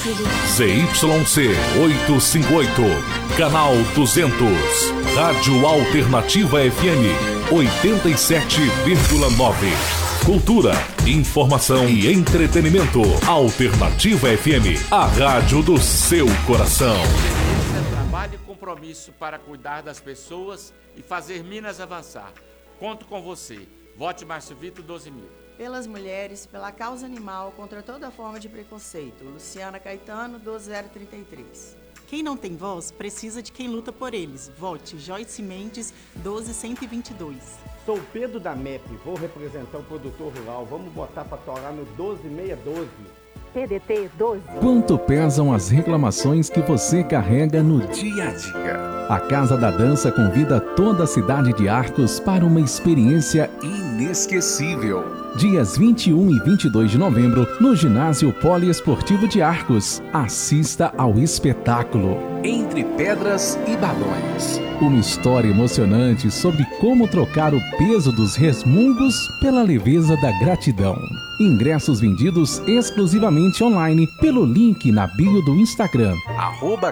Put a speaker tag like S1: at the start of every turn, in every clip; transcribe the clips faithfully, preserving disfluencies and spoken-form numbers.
S1: Z Y C oitocentos e cinquenta e oito, canal duzentos, Rádio Alternativa F M oitenta e sete vírgula nove. Cultura, informação e entretenimento. Alternativa F M, a rádio do seu coração.
S2: É trabalho e compromisso para cuidar das pessoas e fazer Minas avançar. Conto com você. Vote Márcio Vitor, doze mil.
S3: Pelas mulheres, pela causa animal, contra toda forma de preconceito. Luciana Caetano, doze mil trinta e três.
S4: Quem não tem voz, precisa de quem luta por eles. Vote Joyce Mendes, doze mil cento e vinte e dois.
S5: Sou Pedro da M E P, vou representar o produtor rural. Vamos botar para torar no doze mil seiscentos e doze.
S6: P D T doze.
S7: Quanto pesam as reclamações que você carrega no dia a dia? A Casa da Dança convida toda a cidade de Arcos para uma experiência inesquecível. Dias vinte e um e vinte e dois de novembro, no Ginásio Poliesportivo de Arcos. Assista ao espetáculo Entre Pedras e Balões. Uma história emocionante sobre como trocar o peso dos resmungos pela leveza da gratidão. Ingressos vendidos exclusivamente online pelo link na bio do Instagram, arroba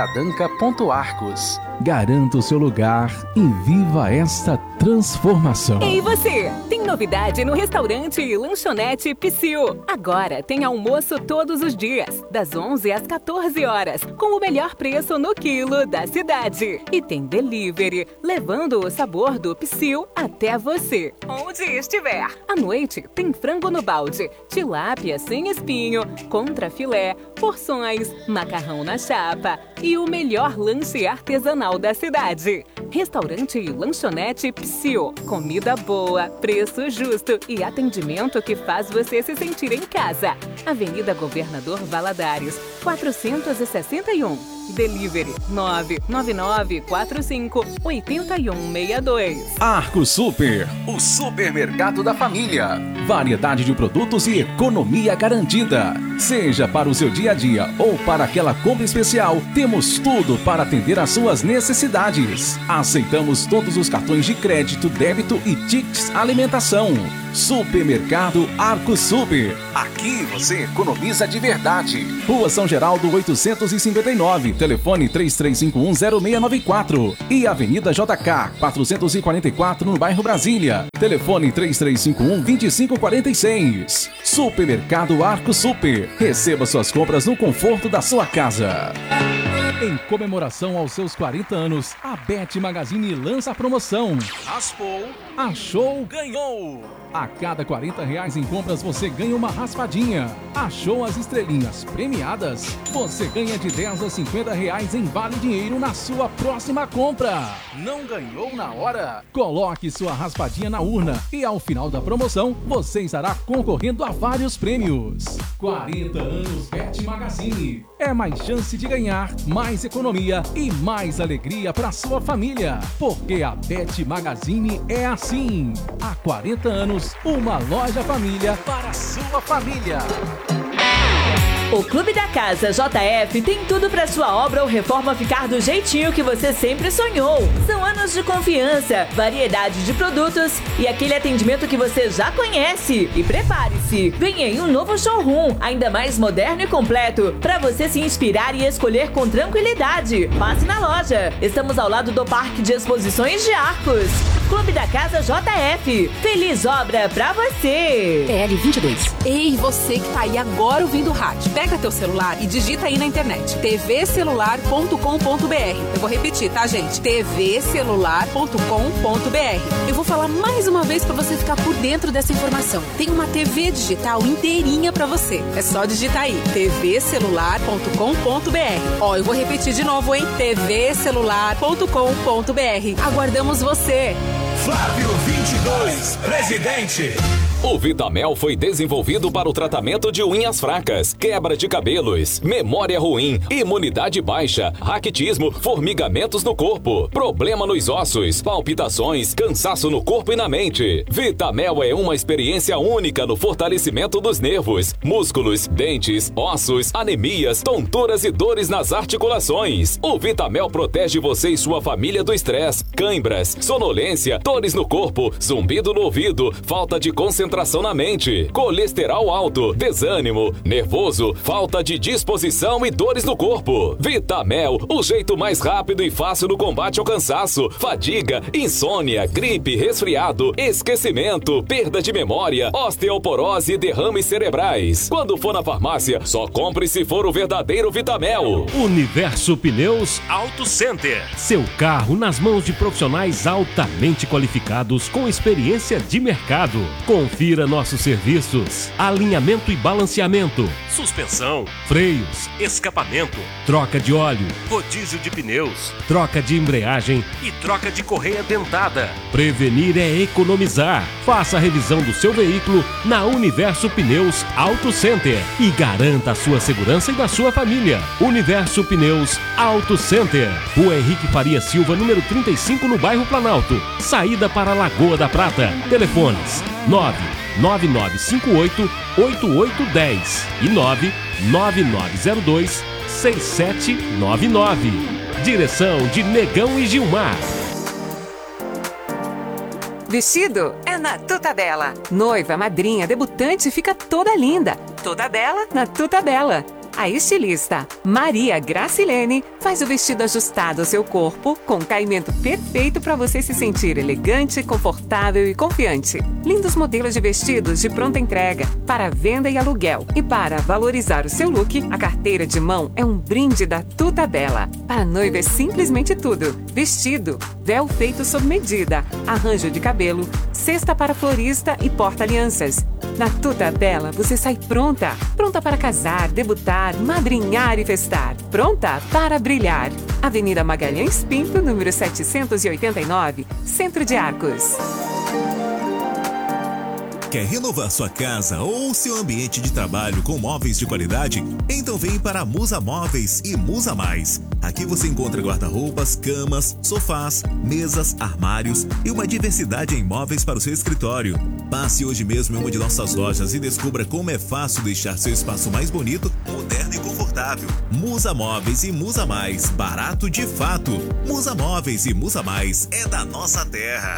S7: casadadanca.arcos. Garanta o seu lugar e viva esta transformação.
S8: Ei você, tem novidade no restaurante e lanchonete Psyu. Agora tem almoço todos os dias, das onze às quatorze horas, com o melhor preço no quilo da cidade. E tem delivery, levando o sabor do Psyu até você, onde estiver. À noite tem frango no balde, tilápia sem espinho, contrafilé, porções, macarrão na chapa e o melhor lanche artesanal da cidade. Restaurante e lanchonete Psyu. Comida boa, preço justo e atendimento que faz você se sentir em casa. Avenida Governador Valadares, quatrocentos e sessenta e um. Delivery nove nove nove quatro cinco oito um seis dois.
S7: Arco Super, o supermercado da família. Variedade de produtos e economia garantida. Seja para o seu dia a dia ou para aquela compra especial, temos tudo para atender às suas necessidades. Aceitamos todos os cartões de crédito, débito e tickets alimentação. Supermercado Arco Super. Aqui você economiza de verdade. Rua São Geraldo oitocentos e cinquenta e nove. Telefone três três cinco um zero seis nove quatro. E Avenida J K quatrocentos e quarenta e quatro no bairro Brasília. Telefone três três cinco um dois cinco quatro seis. Supermercado Arco Super. Receba suas compras no conforto da sua casa. Em comemoração aos seus quarenta anos, a Bet Magazine lança a promoção. Raspou, achou, ganhou. A cada quarenta reais em compras você ganha uma raspadinha. Achou as estrelinhas premiadas? Você ganha de dez a cinquenta reais em vale dinheiro na sua próxima compra. Não ganhou na hora? Coloque sua raspadinha na urna e ao final da promoção você estará concorrendo a vários prêmios. quarenta anos Bet Magazine. É mais chance de ganhar, mais economia e mais alegria para sua família. Porque a Bet Magazine é assim. Há quarenta anos, uma loja família para a sua família.
S9: O Clube da Casa J F tem tudo para sua obra ou reforma ficar do jeitinho que você sempre sonhou. São anos de confiança, variedade de produtos e aquele atendimento que você já conhece. E prepare-se, venha em um novo showroom, ainda mais moderno e completo, para você se inspirar e escolher com tranquilidade. Passe na loja. Estamos ao lado do Parque de Exposições de Arcos. Clube da Casa J F. Feliz obra pra você.
S10: P L vinte e dois. Ei, você que tá aí agora ouvindo o rádio. Pega teu celular e digita aí na internet t v celular ponto com ponto b r. Eu vou repetir, tá, gente? t v celular ponto com ponto b r. Eu vou falar mais uma vez pra você ficar por dentro dessa informação. Tem uma T V digital inteirinha pra você. É só digitar aí t v celular ponto com ponto b r. Ó, eu vou repetir de novo, hein? t v celular ponto com ponto b r. Aguardamos você.
S11: Flávio vinte e dois, presidente.
S12: O Vitamel foi desenvolvido para o tratamento de unhas fracas, quebra de cabelos, memória ruim, imunidade baixa, raquitismo, formigamentos no corpo, problema nos ossos, palpitações, cansaço no corpo e na mente. Vitamel é uma experiência única no fortalecimento dos nervos, músculos, dentes, ossos, anemias, tonturas e dores nas articulações. O Vitamel protege você e sua família do estresse, cãibras, sonolência, dores no corpo, zumbido no ouvido, falta de concentração concentração na mente, colesterol alto, desânimo, nervoso, falta de disposição e dores no corpo. Vitamel, o jeito mais rápido e fácil no combate ao cansaço, fadiga, insônia, gripe, resfriado, esquecimento, perda de memória, osteoporose e derrames cerebrais. Quando for na farmácia, só compre se for o verdadeiro Vitamel.
S6: Universo Pneus Auto Center. Seu carro nas mãos de profissionais altamente qualificados com experiência de mercado. Confira nossos serviços: alinhamento e balanceamento, suspensão, freios, escapamento, troca de óleo, rodízio de pneus, troca de embreagem e troca de correia dentada. Prevenir é economizar. Faça a revisão do seu veículo na Universo Pneus Auto Center e garanta a sua segurança e da sua família. Universo Pneus Auto Center. Rua Henrique Faria Silva, número trinta e cinco, no bairro Planalto. Saída para Lagoa da Prata. Telefones nove nove nove cinco oito oito oito um zero e nove nove nove zero dois seis sete nove nove. Direção de Negão e Gilmar.
S10: Vestido é na Tuta Bela. Noiva, madrinha, debutante fica toda linda. Toda bela na Tuta Bela. A estilista Maria Gracilene faz o vestido ajustado ao seu corpo, com caimento perfeito para você se sentir elegante, confortável e confiante. Lindos modelos de vestidos de pronta entrega para venda e aluguel. E para valorizar o seu look, a carteira de mão é um brinde da Tuta Bela. Para a noiva é simplesmente tudo: vestido, véu feito sob medida, arranjo de cabelo, cesta para florista e porta-alianças. Na Tuta Bela você sai pronta, pronta para casar, debutar, madrinhar e festar, pronta para brilhar. Avenida Magalhães Pinto, número setecentos e oitenta e nove, Centro de Arcos.
S13: Quer renovar sua casa ou seu ambiente de trabalho com móveis de qualidade? Então vem para Musa Móveis e Musa Mais. Aqui você encontra guarda-roupas, camas, sofás, mesas, armários e uma diversidade em móveis para o seu escritório. Passe hoje mesmo em uma de nossas lojas e descubra como é fácil deixar seu espaço mais bonito, moderno e confortável. Musa Móveis e Musa Mais, barato de fato. Musa Móveis e Musa Mais é da nossa terra.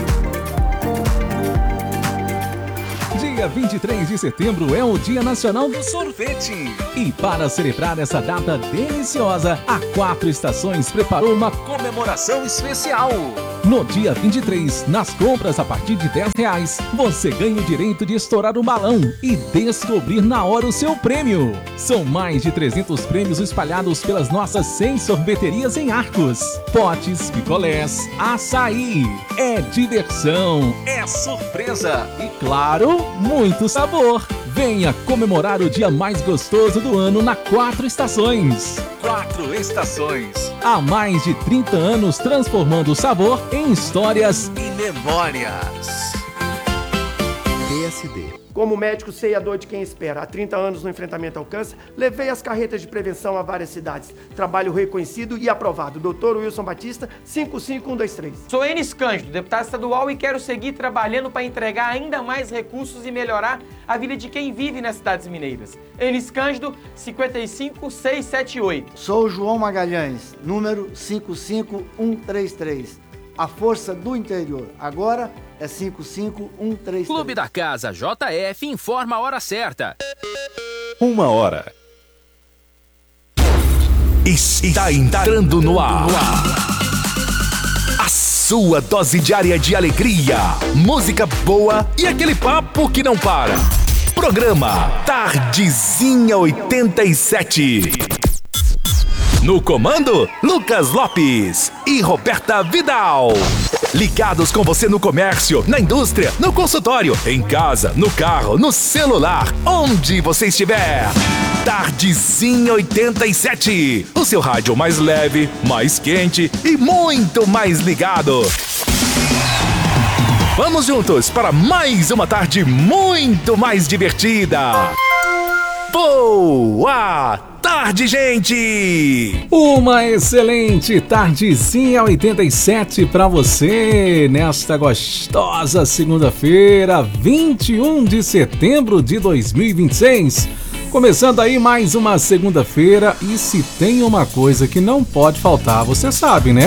S7: Dia vinte e três de setembro é o Dia Nacional do Sorvete. E para celebrar essa data deliciosa, a Quatro Estações preparou uma comemoração especial. No dia vinte e três, nas compras a partir de dez reais, você ganha o direito de estourar um balão e descobrir na hora o seu prêmio. São mais de trezentos prêmios espalhados pelas nossas cem sorveterias em Arcos. Potes, picolés, açaí. É diversão, é surpresa e, claro, muito sabor. Venha comemorar o dia mais gostoso do ano na Quatro Estações. Quatro Estações. Há mais de trinta anos transformando o sabor em histórias e memórias.
S14: P S D. Como médico, sei a dor de quem espera. Há trinta anos no enfrentamento ao câncer, levei as carretas de prevenção a várias cidades. Trabalho reconhecido e aprovado. doutor Wilson Batista, cinco cinco um dois três.
S15: Sou Enis Cândido, deputado estadual, e quero seguir trabalhando para entregar ainda mais recursos e melhorar a vida de quem vive nas cidades mineiras. Enis Cândido, cinco cinco seis sete oito.
S16: Sou João Magalhães, número cinco cinco um três três. A força do interior. Agora é cinco cinco um três três.
S17: Clube da Casa J F informa a hora certa.
S1: Uma hora. Está entrando no ar. A sua dose diária de alegria, música boa e aquele papo que não para. Programa Tardezinha oitenta e sete. No comando, Lucas Lopes e Roberta Vidal. Ligados com você no comércio, na indústria, no consultório, em casa, no carro, no celular, onde você estiver. Tardezinha oitenta e sete. O seu rádio mais leve, mais quente e muito mais ligado. Vamos juntos para mais uma tarde muito mais divertida. Boa tarde, gente!
S7: Uma excelente tardezinha oitenta e sete para você nesta gostosa segunda-feira, vinte e um de setembro de dois mil e vinte e seis. Começando aí mais uma segunda-feira, e se tem uma coisa que não pode faltar, você sabe, né?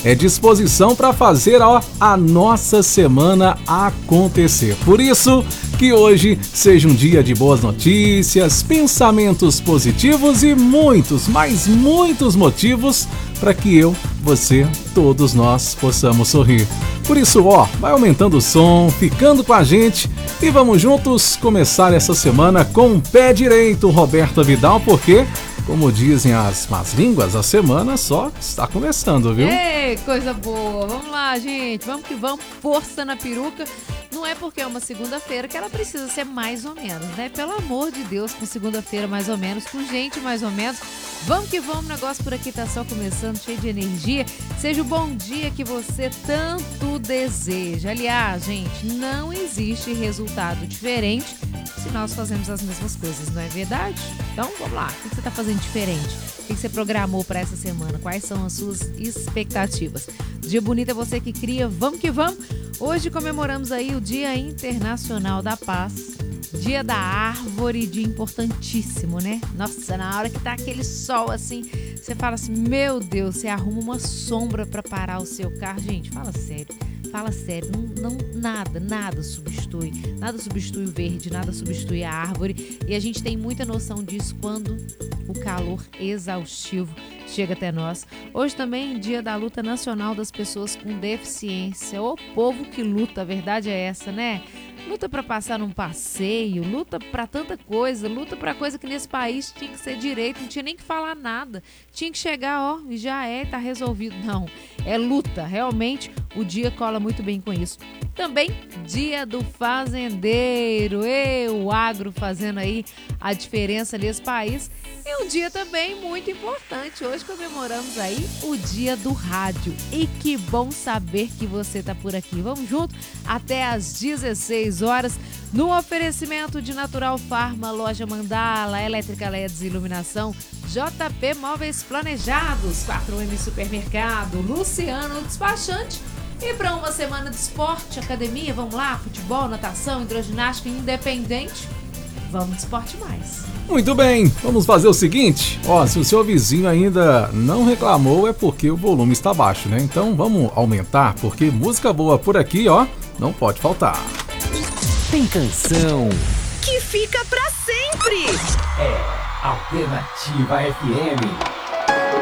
S7: é disposição para fazer ó, a nossa semana acontecer. Por isso, que hoje seja um dia de boas notícias, pensamentos positivos e muitos, mas muitos motivos para que eu, você, todos nós possamos sorrir. Por isso, ó, vai aumentando o som, ficando com a gente e vamos juntos começar essa semana com o pé direito, Roberta Vidal, porque, como dizem as más línguas, a semana só está começando, viu?
S18: Ei, coisa boa! Vamos lá, gente, vamos que vamos, força na peruca. Não é porque é uma segunda-feira que ela precisa ser mais ou menos, né? Pelo amor de Deus, com segunda-feira mais ou menos, com gente mais ou menos. Vamos que vamos, o negócio por aqui tá só começando, cheio de energia. Seja o bom dia que você tanto deseja. Aliás, gente, não existe resultado diferente se nós fazemos as mesmas coisas, não é verdade? Então, vamos lá. O que você tá fazendo diferente? O que você programou para essa semana? Quais são as suas expectativas? Dia bonito é você que cria. Vamos que vamos. Hoje comemoramos aí o Dia Internacional da Paz. Dia da Árvore, dia importantíssimo, né? Nossa, na hora que tá aquele sol assim, você fala assim, meu Deus, você arruma uma sombra para parar o seu carro. Gente, fala sério. Fala sério, não, não, nada, nada substitui, nada substitui o verde, nada substitui a árvore e a gente tem muita noção disso quando o calor exaustivo chega até nós. Hoje também dia da luta nacional das pessoas com deficiência, o povo que luta, a verdade é essa, né? Luta para passar num passeio, luta para tanta coisa, luta para coisa que nesse país tinha que ser direito, não tinha nem que falar nada, tinha que chegar, ó, e já é, tá resolvido. Não, é luta, realmente o dia cola muito bem com isso. Também dia do fazendeiro, e o agro fazendo aí a diferença nesse país. É um dia também muito importante, hoje comemoramos aí o dia do rádio e que bom saber que você tá por aqui. Vamos junto até às dezesseis horas no oferecimento de Natural Farma, Loja Mandala, Elétrica L E Ds e Iluminação, J P Móveis Planejados, quatro M Supermercado, Luciano Despachante. E para uma semana de esporte, academia, vamos lá, futebol, natação, hidroginástica independente, vamos de Esporte Mais.
S7: Muito bem, vamos fazer o seguinte, ó, se o seu vizinho ainda não reclamou é porque o volume está baixo, né? Então vamos aumentar, porque música boa por aqui, ó, não pode faltar.
S17: Tem canção
S9: que fica pra sempre.
S17: É Alternativa F M.